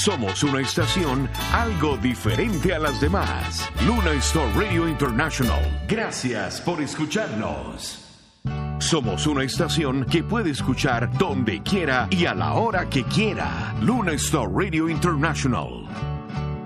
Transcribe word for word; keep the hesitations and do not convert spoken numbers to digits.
Somos una estación algo diferente a las demás. Luna Star Radio International. Gracias por escucharnos. Somos una estación que puede escuchar donde quiera y a la hora que quiera. Luna Star Radio International.